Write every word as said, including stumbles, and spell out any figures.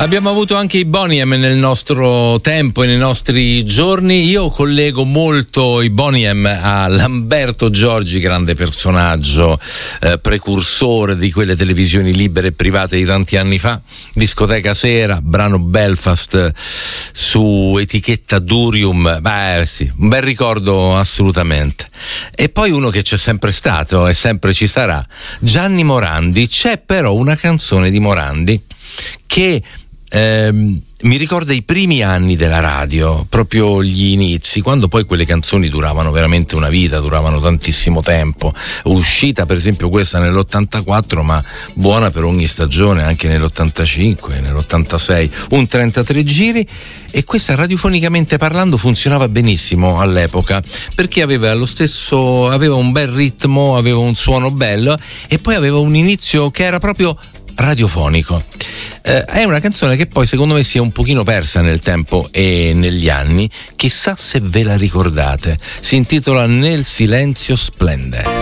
Abbiamo avuto anche i Boney M nel nostro tempo e nei nostri giorni. Io collego molto i Boney M a Lamberto Giorgi, grande personaggio, eh, precursore di quelle televisioni libere e private di tanti anni fa. Discoteca Sera, brano Belfast su etichetta Durium. Beh sì, un bel ricordo assolutamente. E poi uno che c'è sempre stato e sempre ci sarà, Gianni Morandi. C'è però una canzone di Morandi che ehm, mi ricorda i primi anni della radio, proprio gli inizi, quando poi quelle canzoni duravano veramente una vita, duravano tantissimo tempo. Uscita per esempio questa nell'ottantaquattro, ma buona per ogni stagione, anche nell'ottantacinque, nell'ottantasei, un trentatré giri. E questa, radiofonicamente parlando, funzionava benissimo all'epoca, perché aveva lo stesso, aveva un bel ritmo, aveva un suono bello e poi aveva un inizio che era proprio radiofonico. Eh, è una canzone che poi secondo me si è un pochino persa nel tempo e negli anni. Chissà se ve la ricordate. Si intitola Nel silenzio splende.